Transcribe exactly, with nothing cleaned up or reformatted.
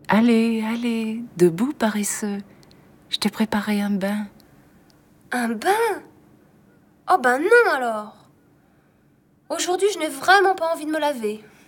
Allez, allez, debout, paresseux. Je t'ai préparé un bain. Un bain? Oh ben non alors. Aujourd'hui, je n'ai vraiment pas envie de me laver.